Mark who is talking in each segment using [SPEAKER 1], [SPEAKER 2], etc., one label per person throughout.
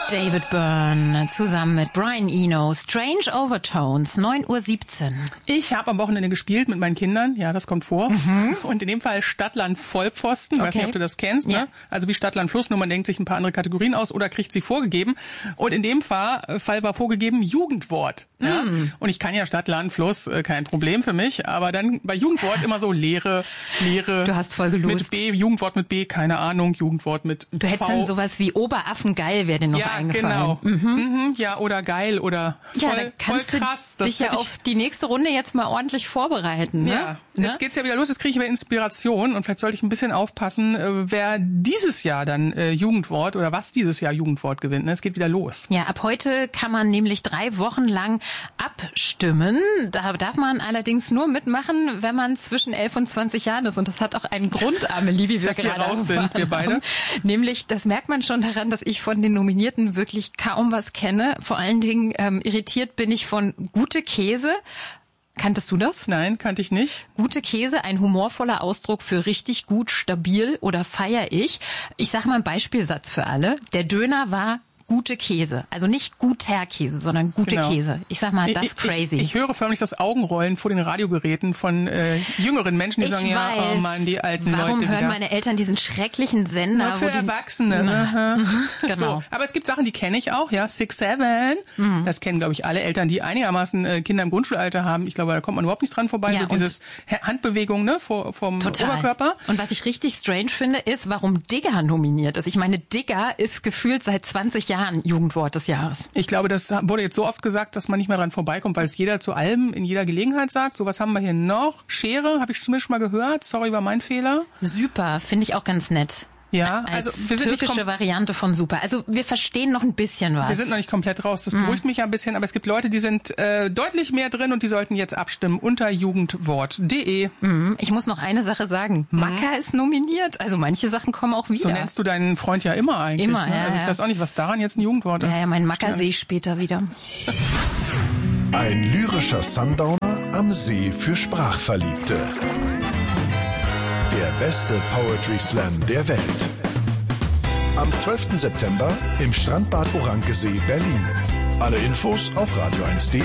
[SPEAKER 1] David Byrne zusammen mit Brian Eno, Strange Overtones, 9:17 Uhr.
[SPEAKER 2] Ich habe am Wochenende gespielt mit meinen Kindern, ja, das kommt vor. Und in dem Fall Stadtland Vollpfosten, ich weiß nicht, ob du das kennst, ne? Also wie Stadtland Fluss, nur man denkt sich ein paar andere Kategorien aus oder kriegt sie vorgegeben. Und in dem Fall war vorgegeben Jugendwort. Ja? Und ich kann ja Stadtland Fluss, kein Problem für mich, aber dann bei Jugendwort immer so Leere.
[SPEAKER 1] Du hast voll gelust.
[SPEAKER 2] Mit B, Jugendwort mit B, keine Ahnung, Jugendwort mit
[SPEAKER 1] Du hättest
[SPEAKER 2] V.
[SPEAKER 1] Dann sowas wie Oberaffengeil wäre dir noch eingefallen.
[SPEAKER 2] Genau. Ja, oder geil oder voll krass.
[SPEAKER 1] Du dich ja auf die nächste Runde jetzt mal ordentlich vorbereiten. Ne?
[SPEAKER 2] Ja, jetzt geht's ja wieder los, jetzt kriege ich wieder Inspiration und vielleicht sollte ich ein bisschen aufpassen, wer dieses Jahr dann Jugendwort oder was dieses Jahr Jugendwort gewinnt. Ne? Es geht wieder los.
[SPEAKER 1] Ja, ab heute kann man nämlich 3 Wochen lang abstimmen. Da darf man allerdings nur mitmachen, wenn man zwischen 11 und 20 Jahren ist. Und das hat auch einen Grund, Amelie, wie wir gerade
[SPEAKER 2] raus sind, wir beide.
[SPEAKER 1] Nämlich, das merkt man schon daran, dass ich von den Nominierten wirklich kaum was kenne. Vor allen Dingen irritiert bin ich von Gute Käse. Kanntest du das?
[SPEAKER 2] Nein, kannte ich nicht.
[SPEAKER 1] Gute Käse, ein humorvoller Ausdruck für richtig gut, stabil oder feier ich. Ich sag mal einen Beispielsatz für alle. Der Döner war gute Käse. Also nicht guter Käse, sondern gute Käse. Ich sag mal, das crazy.
[SPEAKER 2] Ich höre förmlich das Augenrollen vor den Radiogeräten von jüngeren Menschen, die sagen, ja, oh Mann, die alten Leute
[SPEAKER 1] Warum hören
[SPEAKER 2] wieder.
[SPEAKER 1] meine Eltern diesen schrecklichen Sender?
[SPEAKER 2] Nur für Erwachsene.
[SPEAKER 1] Genau.
[SPEAKER 2] So. Aber es gibt Sachen, die kenne ich auch, ja, 6, 7. Das kennen, glaube ich, alle Eltern, die einigermaßen Kinder im Grundschulalter haben. Ich glaube, da kommt man überhaupt nicht dran vorbei.
[SPEAKER 1] Ja,
[SPEAKER 2] so dieses Handbewegung, ne, vom Oberkörper.
[SPEAKER 1] Und was ich richtig strange finde, ist, warum Digger nominiert ist. Ich meine, Digger ist gefühlt seit 20 Jahren Jugendwort des Jahres.
[SPEAKER 2] Ich glaube, das wurde jetzt so oft gesagt, dass man nicht mehr dran vorbeikommt, weil es jeder zu allem in jeder Gelegenheit sagt. So, was haben wir hier noch? Schere, habe ich zumindest schon mal gehört. Sorry, war mein Fehler.
[SPEAKER 1] Super, finde ich auch ganz nett.
[SPEAKER 2] Ja,
[SPEAKER 1] als
[SPEAKER 2] also wir sind
[SPEAKER 1] türkische Variante von super. Also wir verstehen noch ein bisschen was.
[SPEAKER 2] Wir sind noch nicht komplett raus, das beruhigt mich ja ein bisschen, aber es gibt Leute, die sind deutlich mehr drin und die sollten jetzt abstimmen unter jugendwort.de.
[SPEAKER 1] Ich muss noch eine Sache sagen. Macker ist nominiert, also manche Sachen kommen auch wieder.
[SPEAKER 2] So nennst du deinen Freund ja immer eigentlich.
[SPEAKER 1] Immer,
[SPEAKER 2] ne? Also ich weiß auch nicht, was daran jetzt ein Jugendwort ist.
[SPEAKER 1] Ja, mein Macker sehe ich später wieder.
[SPEAKER 3] Ein lyrischer Sundowner am See für Sprachverliebte. Der beste Poetry Slam der Welt. Am 12. September im Strandbad Orankesee, Berlin. Alle Infos auf radio1.de.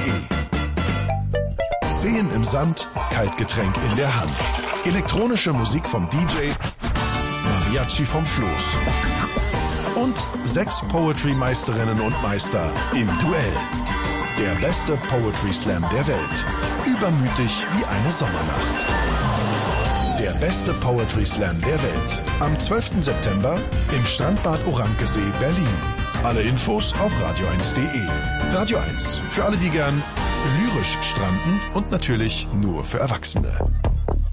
[SPEAKER 3] Seen im Sand, Kaltgetränk in der Hand. Elektronische Musik vom DJ, Mariachi vom Floß. Und 6 Poetry-Meisterinnen und Meister im Duell. Der beste Poetry Slam der Welt. Übermütig wie eine Sommernacht. Der beste Poetry Slam der Welt. Am 12. September im Strandbad Orankesee, Berlin. Alle Infos auf radio1.de. Radio 1. Für alle, die gern lyrisch stranden und natürlich nur für Erwachsene.